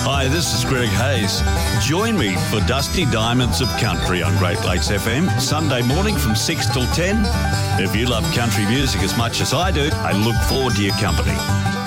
Hi, this is Greg Hayes. Join me for Dusty Diamonds of Country on Great Lakes FM, Sunday morning from 6 till 10. If you love country music as much as I do, I look forward to your company.